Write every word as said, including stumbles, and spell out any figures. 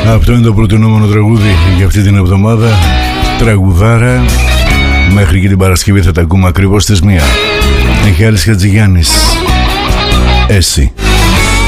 Αυτό είναι το προτινόμενο τραγούδι για αυτή την εβδομάδα. Τραγουδάρα. Μέχρι και την Παρασκευή θα τα ακούμε ακριβώς στις μία. Μιχάλης Χατζηγιάννης. Εσύ.